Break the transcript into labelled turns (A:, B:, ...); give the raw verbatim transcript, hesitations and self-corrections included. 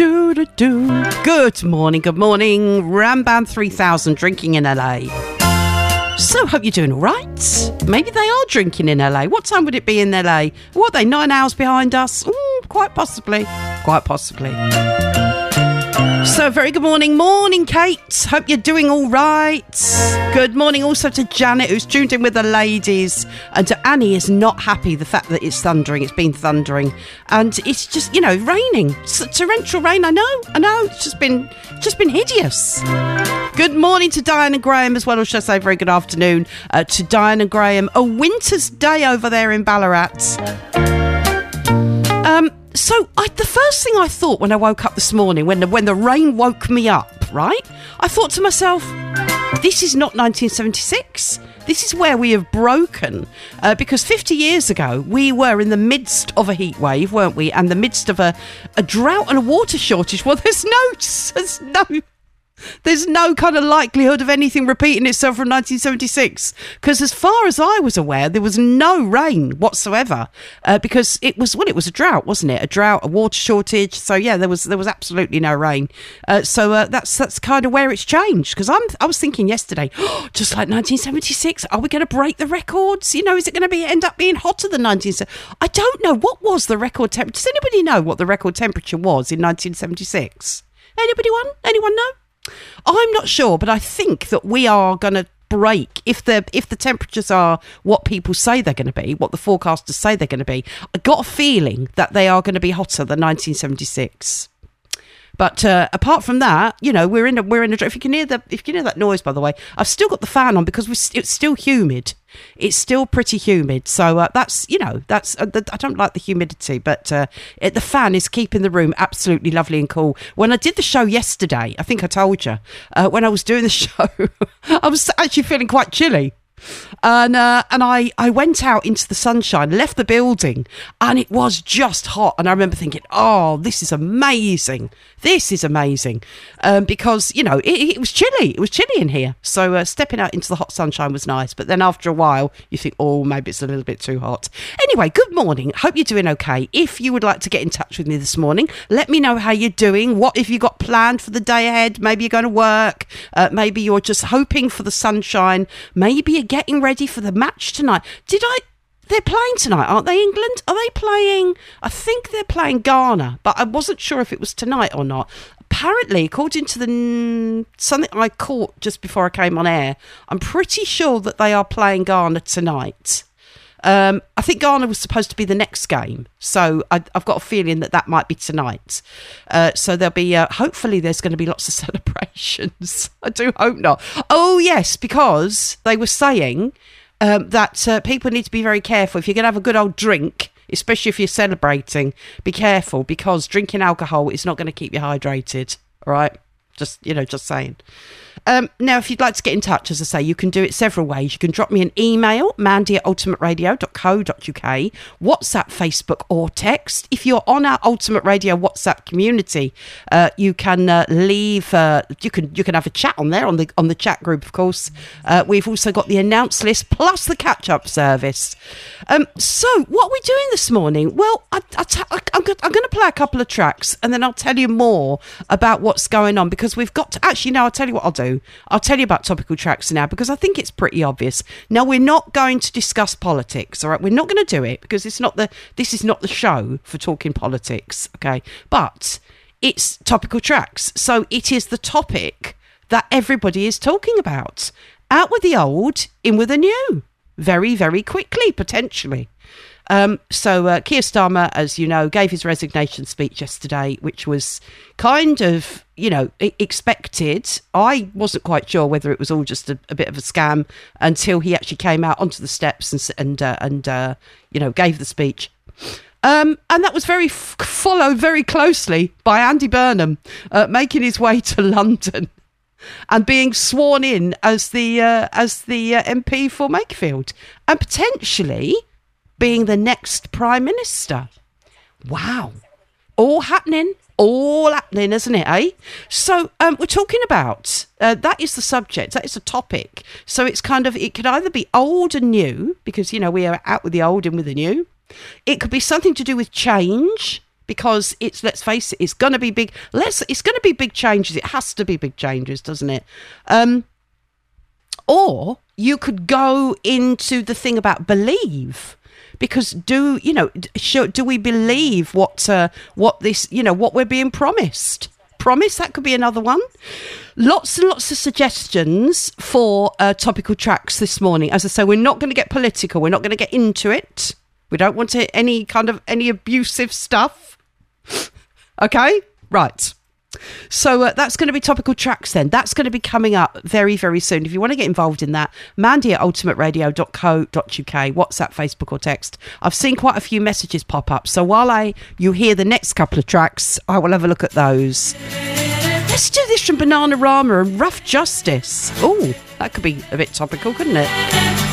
A: do do do. Good morning, good morning. Rambam three thousand drinking in L A. So, hope you're doing all right. Maybe they are drinking in L A. What time would it be in L A? What are they, nine hours behind us? Mm, quite possibly. Quite possibly. So, very good morning. Morning, Kate. Hope you're doing all right. Good morning also to Janet, who's tuned in with the ladies. And to Annie, is not happy the fact that it's thundering. It's been thundering. And it's just, you know, raining. It's torrential rain, I know. I know. It's just been, just been hideous. Good morning to Diane and Graham as well, or should I say very good afternoon uh, to Diane and Graham. A winter's day over there in Ballarat. Um... So I, the first thing I thought when I woke up this morning, when the, when the rain woke me up, right, I thought to myself, this is not nineteen seventy-six. This is where we have broken, uh, because fifty years ago, we were in the midst of a heat wave, weren't we, and the midst of a, a drought and a water shortage. Well, there's no, there's no... There's no kind of likelihood of anything repeating itself from nineteen seventy-six, because as far as I was aware, there was no rain whatsoever, uh, because it was, well, it was a drought, wasn't it? A drought, a water shortage. So yeah, there was there was absolutely no rain. Uh, so uh, that's that's kind of where it's changed. Because I'm I was thinking yesterday, oh, just like nineteen seventy-six, are we going to break the records? You know, is it going to be end up being hotter than nineteen seventy? I don't know. What was the record temperature? Does anybody know what the record temperature was in nineteen seventy-six? Anybody one? Anyone know? I'm not sure, but I think that we are going to break, if the if the temperatures are what people say they're going to be, what the forecasters say they're going to be. I got a feeling that they are going to be hotter than nineteen seventy-six. But uh, apart from that, you know, we're in a, we're in a. If you can hear the if you can hear that noise, by the way, I've still got the fan on because we're, it's still humid. It's still pretty humid, so uh, that's you know that's uh, the, I don't like the humidity, but uh, it, the fan is keeping the room absolutely lovely and cool. When I did the show yesterday, I think I told you uh, when I was doing the show, I was actually feeling quite chilly. And uh, and I, I went out into the sunshine, left the building, and it was just hot. And I remember thinking, oh, this is amazing. This is amazing. Um, because, you know, it, it was chilly. It was chilly in here. So uh, stepping out into the hot sunshine was nice. But then after a while, you think, oh, maybe it's a little bit too hot. Anyway, good morning. Hope you're doing okay. If you would like to get in touch with me this morning, let me know how you're doing. What have you got planned for the day ahead? Maybe you're going to work. Uh, maybe you're just hoping for the sunshine. Maybe you're getting ready for the match tonight. Did I... They're playing tonight, aren't they, England? Are they playing... I think they're playing Ghana, but I wasn't sure if it was tonight or not. Apparently, according to the something I caught just before I came on air, I'm pretty sure that they are playing Ghana tonight. Um, I think Ghana was supposed to be the next game, so I, I've got a feeling that that might be tonight. Uh, so there'll be, uh, hopefully there's going to be lots of celebrations. I do hope not. Oh, yes, because they were saying um, that uh, people need to be very careful. If you're going to have a good old drink, especially if you're celebrating, be careful, because drinking alcohol is not going to keep you hydrated, all right? Just, you know, just saying. Um, now, if you'd like to get in touch, as I say, you can do it several ways. You can drop me an email, mandy at ultimate radio dot co dot uk, WhatsApp, Facebook or text. If you're on our Ultimate Radio WhatsApp community, uh, you can uh, leave, uh, you can you can have a chat on there, on the on the chat group, of course. Uh, we've also got the announce list plus the catch-up service. Um, so, what are we doing this morning? Well, I, I t- I, I'm, go- I'm going to play a couple of tracks and then I'll tell you more about what's going on, because we've got to, actually, no, I'll tell you what I'll do. I'll tell you about topical tracks now, because I think it's pretty obvious. Now, we're not going to discuss politics, all right? We're not going to do it because it's not the this is not the show for talking politics, okay? But it's topical tracks, so it is the topic that everybody is talking about. Out with the old, in with the new. Very, very quickly, potentially. Um, so uh, Keir Starmer, as you know, gave his resignation speech yesterday, which was kind of, you know, expected. I wasn't quite sure whether it was all just a, a bit of a scam until he actually came out onto the steps and and uh, and uh, you know, gave the speech. Um, and that was very f- followed very closely by Andy Burnham uh, making his way to London and being sworn in as the uh, as the uh, M P for Makefield, and potentially being the next Prime Minister. Wow. All happening, all happening, isn't it, eh? So um, we're talking about, uh, that is the subject, that is the topic. So it's kind of, it could either be old and new, because, you know, we are out with the old and with the new. It could be something to do with change, because it's, let's face it, it's going to be big. Let's, it's going to be big changes. It has to be big changes, doesn't it? Um, or you could go into the thing about believe. Because do, you know, do we believe what uh, what this, you know, what we're being promised? Promise, that could be another one. Lots and lots of suggestions for uh, topical tracks this morning. As I say, we're not going to get political. We're not going to get into it. We don't want to, any kind of, any abusive stuff. Okay? Right. So uh, that's going to be topical tracks then. That's going to be coming up very, very soon. If you want to get involved in that, Mandy at ultimate radio dot co dot uk, WhatsApp, Facebook or text. I've seen quite a few messages pop up. So while I you hear the next couple of tracks, I will have a look at those. Let's do this from Bananarama and Rough Justice. Oh, that could be a bit topical, couldn't it?